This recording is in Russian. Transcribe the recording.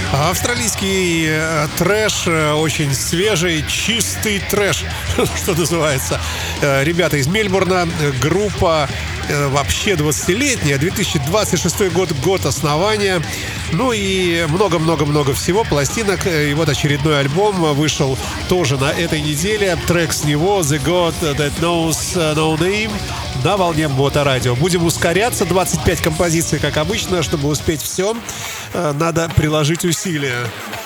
Австралийский трэш, очень свежий, чистый трэш, что называется. Ребята из Мельбурна, группа вообще 20-летняя, 2026 год, год основания. Ну и много-много-много всего, пластинок. И вот очередной альбом вышел тоже на этой неделе. Трек с него The God That Knows No Name на волне Моторадио. Будем ускоряться, 25 композиций, как обычно. Чтобы успеть все, надо приложить усилия.